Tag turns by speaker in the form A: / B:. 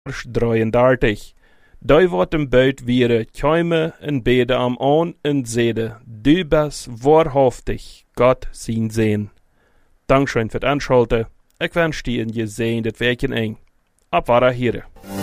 A: 33. Da wordt een buit wieren, kuime en bede am aan en zede, du bist wahrhaftig, Gott zijn zeen. Dankeschön für het Anschalten. Ik wens je een gezegendet Weekend eng. Ab war hier.